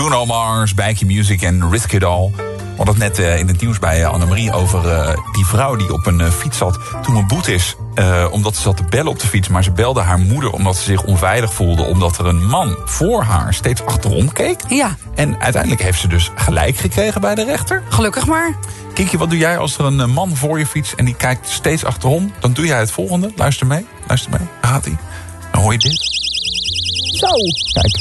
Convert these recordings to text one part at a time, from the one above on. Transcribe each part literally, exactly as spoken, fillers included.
Bruno Mars, Bijkie Music en Risk It All. We hadden het net uh, in het nieuws bij uh, Annemarie over uh, die vrouw die op een uh, fiets zat toen een boete is. Uh, omdat ze zat te bellen op de fiets, maar ze belde haar moeder omdat ze zich onveilig voelde. Omdat er een man voor haar steeds achterom keek. Ja. En uiteindelijk heeft ze dus gelijk gekregen bij de rechter. Gelukkig maar. Kiekje, wat doe jij als er een man voor je fiets en die kijkt steeds achterom? Dan doe jij het volgende. Luister mee. Luister mee. Daar gaat hij. Dan hoor je dit. Zo. Kijk.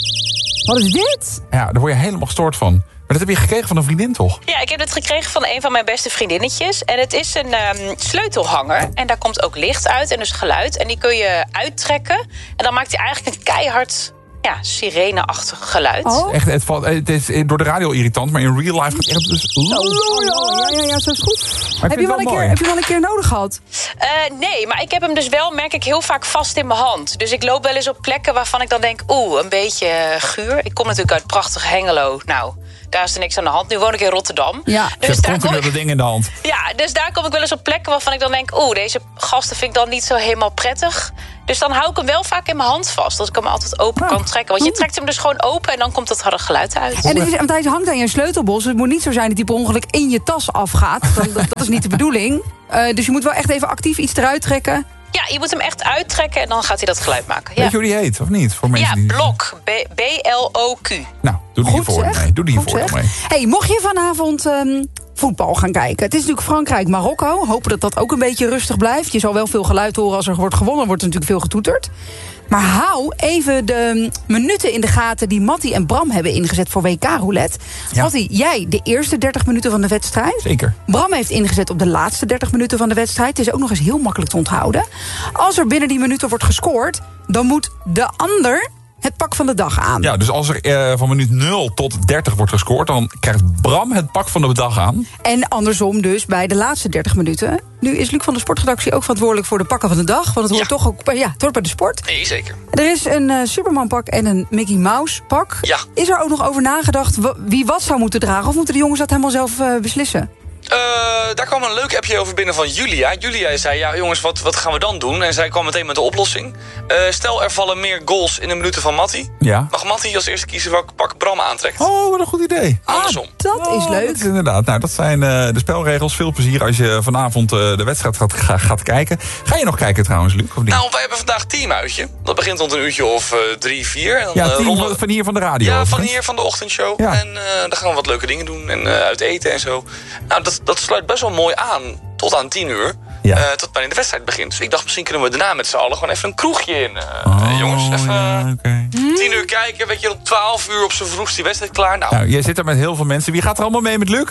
Wat is dit? Ja, daar word je helemaal gestoord van. Maar dat heb je gekregen van een vriendin, toch? Ja, ik heb het gekregen van een van mijn beste vriendinnetjes. En het is een um, sleutelhanger. En daar komt ook licht uit en dus geluid. En die kun je uittrekken. En dan maakt hij eigenlijk een keihard, ja, sirene-achtig geluid. Oh. Echt, het, valt, het is door de radio irritant, maar in real life gaat het echt dus... Oh, ja, ja, ja, zo is goed. Maar Heb je, wel een keer, heb je wel een keer nodig gehad? Uh, nee, maar ik heb hem dus wel, merk ik, heel vaak vast in mijn hand. Dus ik loop wel eens op plekken waarvan ik dan denk, oeh, een beetje guur. Ik kom natuurlijk uit prachtig Hengelo. Nou, daar is er niks aan de hand. Nu woon ik in Rotterdam. Ja. Dus dus daar kom ik, dat ding in de hand. ja, dus daar kom ik wel eens op plekken waarvan ik dan denk, oeh, deze gasten vind ik dan niet zo helemaal prettig. Dus dan hou ik hem wel vaak in mijn hand vast. Dat ik hem altijd open Oh. kan trekken. Want je trekt hem dus gewoon open en dan komt dat harde geluid uit. En het is, want hij hangt aan je sleutelbos. Het moet niet zo zijn dat hij per ongeluk in je tas afgaat. Dat, dat, dat is niet de bedoeling. Uh, dus je moet wel echt even actief iets eruit trekken. Ja, je moet hem echt uittrekken en dan gaat hij dat geluid maken. Ja, Weet je hoe die heet, of niet? Voor mensen ja die... Blok. B L O Q. Nou, doe die Goed, voordeel zeg. mee. Doe die Goed, voordeel zeg. mee. Hey, mocht je vanavond um, voetbal gaan kijken. Het is natuurlijk Frankrijk-Marokko. Hopen dat dat ook een beetje rustig blijft. Je zal wel veel geluid horen als er wordt gewonnen. Wordt er natuurlijk veel getoeterd. Maar hou even de minuten in de gaten die Mattie en Bram hebben ingezet voor W K-roulette. Ja. Mattie, jij de eerste dertig minuten van de wedstrijd. Zeker. Bram heeft ingezet op de laatste dertig minuten van de wedstrijd. Het is ook nog eens heel makkelijk te onthouden. Als er binnen die minuten wordt gescoord, dan moet de ander het pak van de dag aan. Ja, dus als er uh, van minuut nul tot dertig wordt gescoord, dan krijgt Bram het pak van de dag aan. En andersom dus bij de laatste dertig minuten. Nu is Luc van de Sportredactie ook verantwoordelijk voor de pakken van de dag. Want het hoort Ja. toch ook bij, ja, het hoort bij de sport. Nee, zeker. Er is een uh, Superman pak en een Mickey Mouse pak. Ja. Is er ook nog over nagedacht w- wie wat zou moeten dragen? Of moeten de jongens dat helemaal zelf uh, beslissen? Uh, daar kwam een leuk appje over binnen van Julia. Julia zei, ja jongens, wat, wat gaan we dan doen? En zij kwam meteen met de oplossing. Uh, stel, er vallen meer goals in de minuten van Mattie. Ja. Mag Mattie als eerste kiezen welk pak Bram aantrekt? Oh, wat een goed idee. Andersom. Dat is Oh, leuk. dat is inderdaad. Nou, dat zijn uh, de spelregels. Veel plezier als je vanavond uh, de wedstrijd gaat, ga, gaat kijken. Ga je nog kijken trouwens, Luc? Of niet? Nou, wij hebben vandaag teamuitje. Dat begint rond een uurtje of uh, drie, vier. En dan, ja, uh, team rollen... van hier van de radio. Ja, van overigens. hier, van de ochtendshow. Ja. En uh, dan gaan we wat leuke dingen doen. En uh, uit eten en zo. Nou, dat, dat sluit best wel mooi aan. Tot aan tien uur. Ja. Uh, tot wanneer de wedstrijd begint. Dus ik dacht, misschien kunnen we daarna met z'n allen gewoon even een kroegje in. Uh, Oh, jongens, even ja, okay. tien uur kijken. Weet je, om twaalf uur op z'n vroegst die wedstrijd klaar. Nou, Nou, jij zit er met heel veel mensen. Wie gaat er allemaal mee met Luc?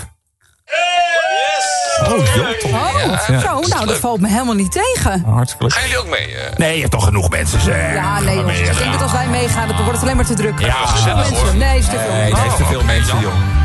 yes! Oh, joh, toch. Oh, Ja. zo, nou, dat valt me helemaal niet tegen. Hartstikke leuk. Gaan jullie ook mee? Uh, Nee, je hebt toch genoeg mensen, zeg. Ja, nee, jongens. Ik denk dat als wij meegaan, dan wordt het alleen maar te druk. Ja, Te veel gezellig, mensen. hoor. Nee, is te veel. Nee, dat is te veel mensen, joh.